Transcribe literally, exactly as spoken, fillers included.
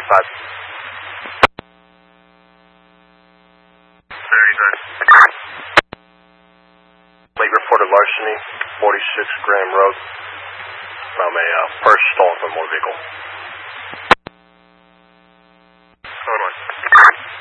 five. Very good. Late reported larceny, forty-six Graham Road, from a uh, purse stolen from a motor vehicle.